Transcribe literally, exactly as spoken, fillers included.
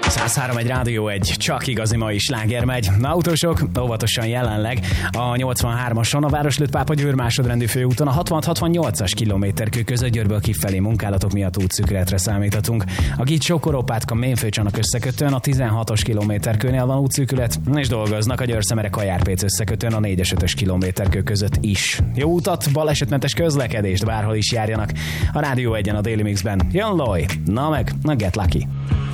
száz három egy Rádió egy, csak igazi mai sláger megy. Na, autósok, óvatosan jelenleg a nyolcvanhármason, a Városliget Pápa Győr másodrendű főúton a hatvan hatvannyolcas kilométerkő között Győrből kifelé munkálatok miatt útszűkületre számíthatunk. A Gicsó-Koropátka Mémfőcsanak összekötőn a tizenhatos kilométerkőnél van útszűkület, és dolgoznak a Győr-Szemere Kajárpéc összekötőn a négyes ötös kilométerkő között is. Jó utat, balesetmentes közlekedést bárhol is járjanak. A Rádió egyen a Déli Mixben. Jön Loj, na meg, na Get Lucky.